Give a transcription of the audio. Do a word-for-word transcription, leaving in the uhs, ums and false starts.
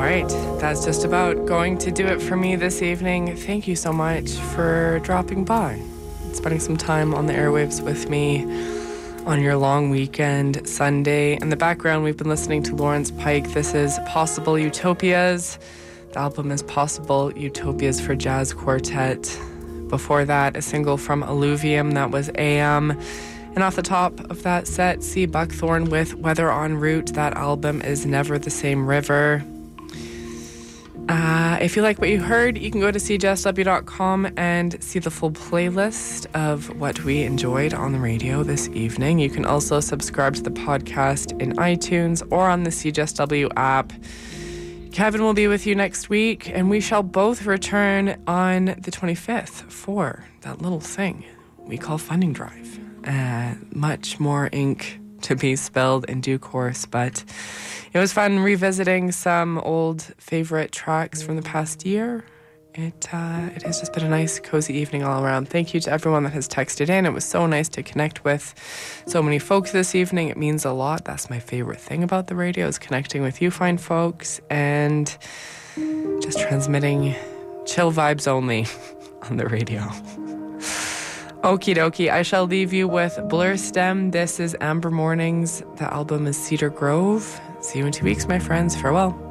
right, that's just about going to do it for me this evening. Thank you so much for dropping by, spending some time on the airwaves with me on your long weekend Sunday. In the background, we've been listening to Lawrence Pike. This is Possible Utopias. The album is Possible Utopias for Jazz Quartet. Before that, a single from Alluvium, that was A M. And off the top of that set, C. Buckthorn with Weather en Route. That album is Never the Same River. Uh, if you like what you heard, you can go to c j s w dot com and see the full playlist of what we enjoyed on the radio this evening. You can also subscribe to the podcast in iTunes or on the C J S W app. Kevin will be with you next week, and we shall both return on the twenty-fifth for that little thing we call Funding Drive. Uh, much more ink to be spilled in due course, but it was fun revisiting some old favorite tracks from the past year. It uh, it has just been a nice, cozy evening all around. Thank you to everyone that has texted in. It was so nice to connect with so many folks this evening. It means a lot. That's my favorite thing about the radio, is connecting with you fine folks and just transmitting chill vibes only on the radio. Okie dokie, I shall leave you with Blur Stem. This is Amber Mornings. The album is Cedar Grove. See you in two weeks, my friends. Farewell.